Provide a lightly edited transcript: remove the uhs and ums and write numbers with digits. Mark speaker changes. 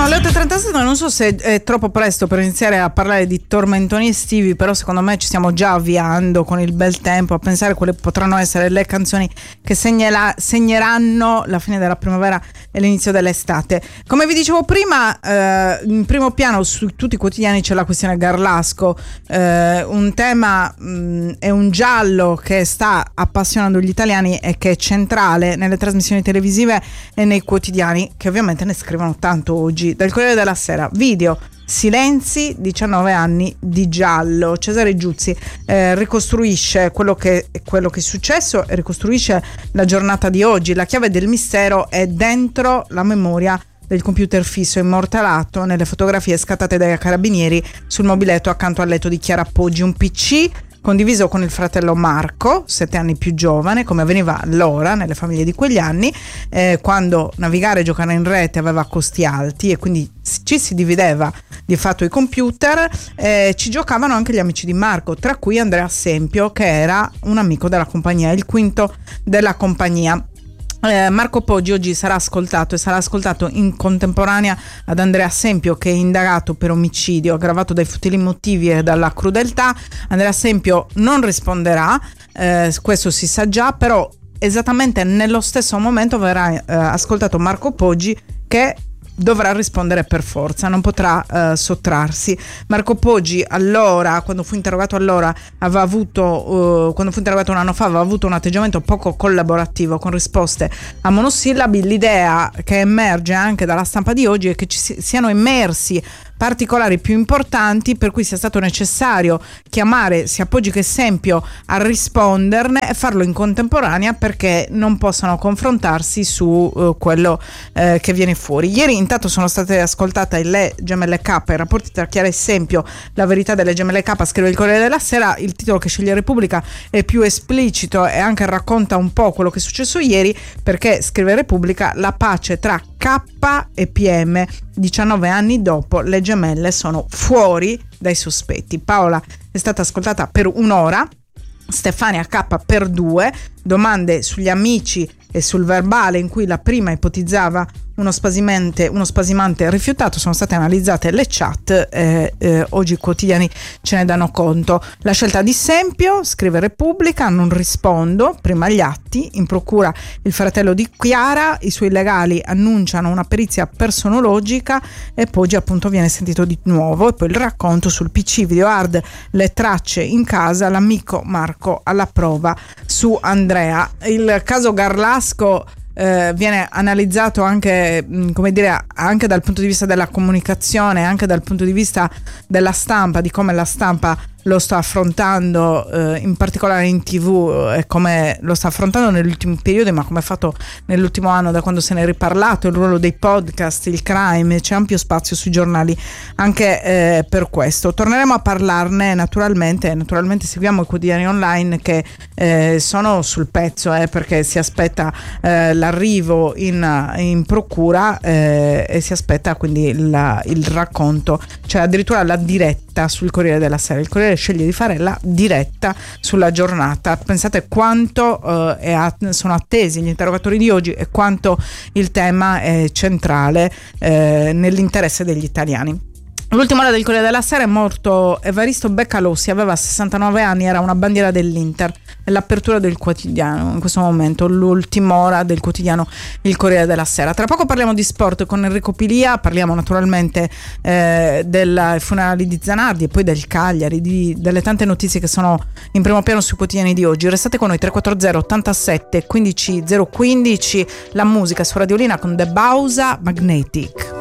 Speaker 1: Sono le 8:37, non so se è troppo presto per iniziare a parlare di tormentoni estivi, però secondo me ci stiamo già avviando con il bel tempo a pensare quali potranno essere le canzoni che segneranno la fine della primavera e l'inizio dell'estate. Come vi dicevo prima, in primo piano su tutti i quotidiani c'è la questione Garlasco, un tema è un giallo che sta appassionando gli italiani e che è centrale nelle trasmissioni televisive e nei quotidiani, che ovviamente ne scrivono tanto oggi. Del Corriere della Sera, video, silenzi, 19 anni di giallo. Cesare Giuzzi ricostruisce quello che è successo e ricostruisce la giornata di oggi. La chiave del mistero è dentro la memoria del computer fisso immortalato nelle fotografie scattate dai carabinieri sul mobiletto accanto al letto di Chiara Poggi, un PC condiviso con il fratello Marco, 7 anni più giovane, come avveniva allora nelle famiglie di quegli anni, quando navigare e giocare in rete aveva costi alti e quindi ci si divideva di fatto i computer. Ci giocavano anche gli amici di Marco, tra cui Andrea Sempio, che era un amico della compagnia, il quinto della compagnia. Marco Poggi oggi sarà ascoltato in contemporanea ad Andrea Sempio, che è indagato per omicidio aggravato dai futili motivi e dalla crudeltà. Andrea Sempio non risponderà, questo si sa già, però esattamente nello stesso momento verrà ascoltato Marco Poggi, che dovrà rispondere per forza, non potrà sottrarsi. Marco Poggi allora, quando fu interrogato un anno fa, aveva avuto un atteggiamento poco collaborativo con risposte a monosillabi. L'idea che emerge anche dalla stampa di oggi è che ci siano emersi particolari più importanti, per cui sia stato necessario chiamare sia Poggi che Sempio a risponderne e farlo in contemporanea, perché non possano confrontarsi su quello che viene fuori. Ieri intanto sono state ascoltate le gemelle K, i rapporti tra Chiara e Sempio, la verità delle gemelle K, scrive il Corriere della Sera. Il titolo che sceglie Repubblica è più esplicito e anche racconta un po' quello che è successo ieri, perché, scrive Repubblica, la pace tra K e PM, 19 anni dopo le gemelle sono fuori dai sospetti. Paola è stata ascoltata per 1 ora, Stefania K per 2, domande sugli amici e sul verbale in cui la prima ipotizzava uno spasimante rifiutato. Sono state analizzate le chat, oggi i quotidiani ce ne danno conto. La scelta di Sempio, scrive Repubblica: non rispondo, prima gli atti, in procura il fratello di Chiara, i suoi legali annunciano una perizia personologica e Poggi appunto viene sentito di nuovo, e poi il racconto sul PC, video hard, le tracce in casa, l'amico Marco alla prova su Andrea. Il caso Garlasco viene analizzato anche, anche dal punto di vista della comunicazione, anche dal punto di vista della stampa, di come la stampa lo sta affrontando, in particolare in TV, e come lo sta affrontando negli ultimi periodi, ma come è fatto nell'ultimo anno, da quando se ne è riparlato, il ruolo dei podcast, il crime. C'è ampio spazio sui giornali anche per questo. Torneremo a parlarne naturalmente seguiamo i quotidiani online che sono sul pezzo, perché si aspetta l'arrivo in procura e si aspetta quindi il racconto, cioè addirittura la diretta sul Corriere della Sera. Il Corriere sceglie di fare la diretta sulla giornata. Pensate quanto sono attesi gli interrogatori di oggi e quanto il tema è centrale nell'interesse degli italiani. L'ultima ora del Corriere della Sera: è morto Evaristo Beccalossi, aveva 69 anni, era una bandiera dell'Inter. È l'apertura del quotidiano in questo momento, l'ultima ora del quotidiano il Corriere della Sera. Tra poco parliamo di sport con Enrico Pilia, parliamo naturalmente dei funerali di Zanardi e poi del Cagliari, delle tante notizie che sono in primo piano sui quotidiani di oggi. Restate con noi, 340 87 15 015, la musica su Radiolina con The Bausa, Magnetic.